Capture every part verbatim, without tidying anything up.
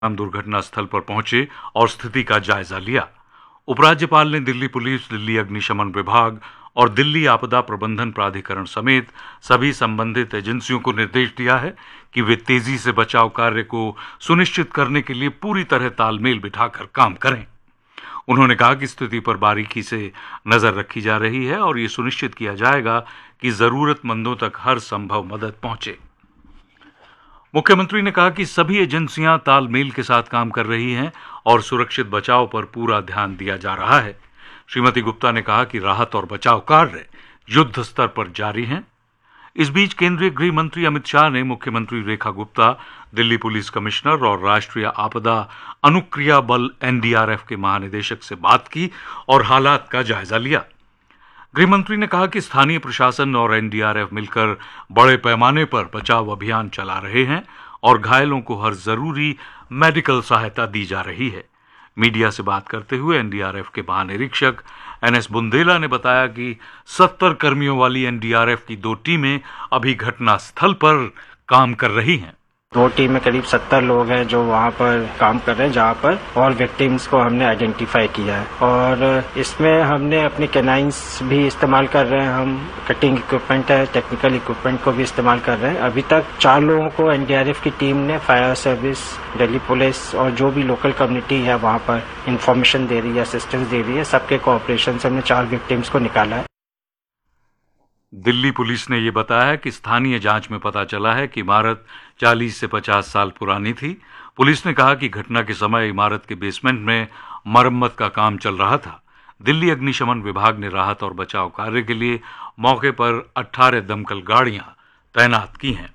हम दुर्घटना स्थल पर पहुंचे और स्थिति का जायजा लिया। उपराज्यपाल ने दिल्ली पुलिस, दिल्ली अग्निशमन विभाग और दिल्ली आपदा प्रबंधन प्राधिकरण समेत सभी संबंधित एजेंसियों को निर्देश दिया है कि वे तेजी से बचाव कार्य को सुनिश्चित करने के लिए पूरी तरह तालमेल बिठाकर काम करें। उन्होंने कहा कि स्थिति पर बारीकी से नजर रखी जा रही है और ये सुनिश्चित किया जाएगा कि जरूरतमंदों तक हर संभव मदद पहुंचे। मुख्यमंत्री ने कहा कि सभी एजेंसियां तालमेल के साथ काम कर रही हैं और सुरक्षित बचाव पर पूरा ध्यान दिया जा रहा है। श्रीमती गुप्ता ने कहा कि राहत और बचाव कार्य युद्ध स्तर पर जारी हैं। इस बीच केंद्रीय गृह मंत्री अमित शाह ने मुख्यमंत्री रेखा गुप्ता, दिल्ली पुलिस कमिश्नर और राष्ट्रीय आपदा अनुक्रिया बल एनडीआरएफ के महानिदेशक से बात की और हालात का जायजा लिया। गृह मंत्री ने कहा कि स्थानीय प्रशासन और एनडीआरएफ मिलकर बड़े पैमाने पर बचाव अभियान चला रहे हैं और घायलों को हर जरूरी मेडिकल सहायता दी जा रही है। मीडिया से बात करते हुए एनडीआरएफ के महानिरीक्षक एन एस बुंदेला ने बताया कि सत्तर कर्मियों वाली एनडीआरएफ की दो टीमें अभी घटना स्थल पर काम कर रही हैं। दो टीम में करीब सत्तर लोग हैं जो वहाँ पर काम कर रहे हैं, जहाँ पर और विक्टिम्स को हमने आइडेंटिफाई किया है और इसमें हमने अपने कैनाइंस भी इस्तेमाल कर रहे हैं। हम कटिंग इक्विपमेंट है, टेक्निकल इक्विपमेंट को भी इस्तेमाल कर रहे हैं। अभी तक चार लोगों को एनडीआरएफ की टीम ने, फायर सर्विस, दिल्ली पुलिस और जो भी लोकल कम्युनिटी है वहाँ पर इंफॉर्मेशन दे रही है, असिस्टेंस दे रही है, सबके कोऑपरेशन से हमने चार विक्टिम्स को निकाला है। दिल्ली पुलिस ने यह बताया कि स्थानीय जांच में पता चला है कि इमारत चालीस से पचास साल पुरानी थी। पुलिस ने कहा कि घटना के समय इमारत के बेसमेंट में मरम्मत का काम चल रहा था। दिल्ली अग्निशमन विभाग ने राहत और बचाव कार्य के लिए मौके पर अठारह दमकल गाड़ियां तैनात की हैं।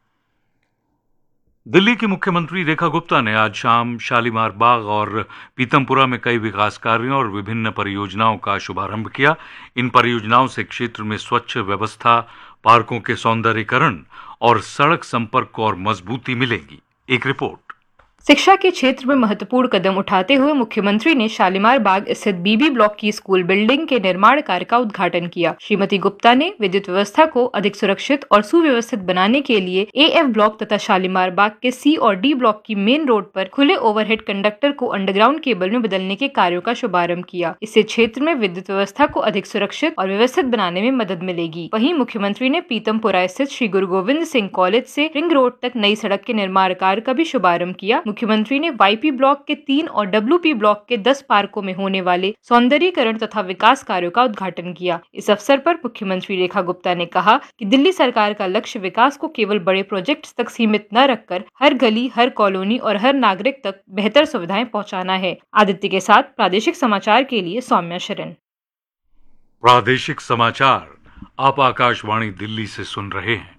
दिल्ली की मुख्यमंत्री रेखा गुप्ता ने आज शाम शालीमार बाग और पीतमपुरा में कई विकास कार्यों और विभिन्न परियोजनाओं का शुभारंभ किया। इन परियोजनाओं से क्षेत्र में स्वच्छ व्यवस्था, पार्कों के सौंदर्यीकरण और सड़क संपर्क को और मजबूती मिलेगी। एक रिपोर्ट। शिक्षा के क्षेत्र में महत्वपूर्ण कदम उठाते हुए मुख्यमंत्री ने शालीमार बाग स्थित बीबी ब्लॉक की स्कूल बिल्डिंग के निर्माण कार्य का उद्घाटन किया। श्रीमती गुप्ता ने विद्युत व्यवस्था को अधिक सुरक्षित और सुव्यवस्थित बनाने के लिए एएफ ब्लॉक तथा शालीमार बाग के सी और डी ब्लॉक की मेन रोड पर खुले ओवरहेड कंडक्टर को अंडरग्राउंड केबल में बदलने के कार्यों का शुभारंभ किया। इससे क्षेत्र में विद्युत व्यवस्था को अधिक सुरक्षित और व्यवस्थित बनाने में मदद मिलेगी। वहीं मुख्यमंत्री ने पीतमपुरा स्थित श्री गुरु गोविंद सिंह कॉलेज से रिंग रोड तक नई सड़क के निर्माण कार्य का भी शुभारंभ किया। मुख्यमंत्री ने वाईपी ब्लॉक के तीन और डब्ल्यूपी ब्लॉक के दस पार्कों में होने वाले सौंदर्यीकरण तथा विकास कार्यों का उद्घाटन किया। इस अवसर पर मुख्यमंत्री रेखा गुप्ता ने कहा कि दिल्ली सरकार का लक्ष्य विकास को केवल बड़े प्रोजेक्ट्स तक सीमित न रखकर हर गली, हर कॉलोनी और हर नागरिक तक बेहतर सुविधाएं पहुंचाना है। आदित्य के साथ प्रादेशिक समाचार के लिए सौम्या शरण। प्रादेशिक समाचार आप आकाशवाणी दिल्ली से सुन रहे हैं।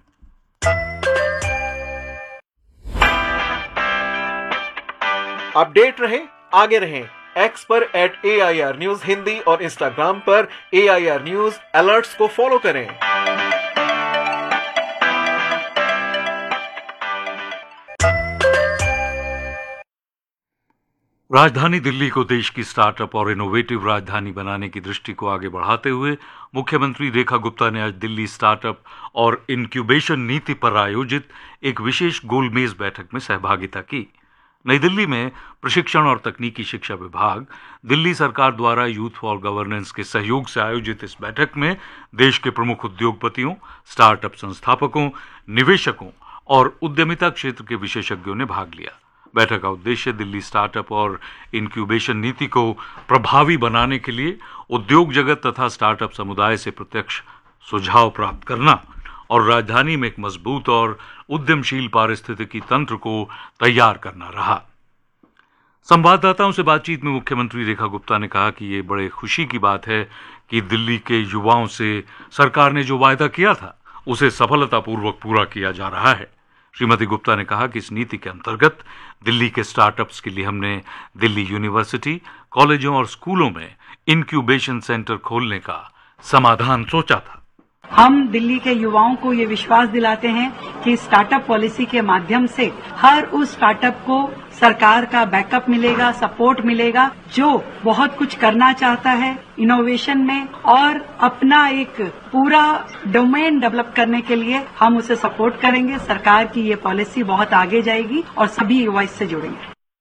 अपडेट रहें, आगे रहें। एक्स पर eight A I R news Hindi और इंस्टाग्राम पर ए आई आर न्यूज अलर्ट्स को फॉलो करें। राजधानी दिल्ली को देश की स्टार्टअप और इनोवेटिव राजधानी बनाने की दृष्टि को आगे बढ़ाते हुए मुख्यमंत्री रेखा गुप्ता ने आज दिल्ली स्टार्टअप और इंक्यूबेशन नीति पर आयोजित एक विशेष गोलमेज बैठक में सहभागिता की। नई दिल्ली में प्रशिक्षण और तकनीकी शिक्षा विभाग, दिल्ली सरकार द्वारा यूथ फॉर गवर्नेंस के सहयोग से आयोजित इस बैठक में देश के प्रमुख उद्योगपतियों, स्टार्टअप संस्थापकों, निवेशकों और उद्यमिता क्षेत्र के विशेषज्ञों ने भाग लिया। बैठक का उद्देश्य दिल्ली स्टार्टअप और इंक्यूबेशन नीति को प्रभावी बनाने के लिए उद्योग जगत तथा स्टार्टअप समुदाय से प्रत्यक्ष सुझाव प्राप्त करना और राजधानी में एक मजबूत और उद्यमशील पारिस्थितिकी तंत्र को तैयार करना रहा। संवाददाताओं से बातचीत में मुख्यमंत्री रेखा गुप्ता ने कहा कि ये बड़े खुशी की बात है कि दिल्ली के युवाओं से सरकार ने जो वायदा किया था उसे सफलतापूर्वक पूरा किया जा रहा है। श्रीमती गुप्ता ने कहा कि इस नीति के अंतर्गत दिल्ली के स्टार्टअप्स के लिए हमने दिल्ली यूनिवर्सिटी, कॉलेजों और स्कूलों में इंक्यूबेशन सेंटर खोलने का समाधान सोचा था। हम दिल्ली के युवाओं को ये विश्वास दिलाते हैं कि स्टार्टअप पॉलिसी के माध्यम से हर उस स्टार्टअप को सरकार का बैकअप मिलेगा, सपोर्ट मिलेगा, जो बहुत कुछ करना चाहता है इनोवेशन में और अपना एक पूरा डोमेन डेवलप करने के लिए हम उसे सपोर्ट करेंगे। सरकार की ये पॉलिसी बहुत आगे जाएगी और सभी युवा इससे जुड़ेंगे।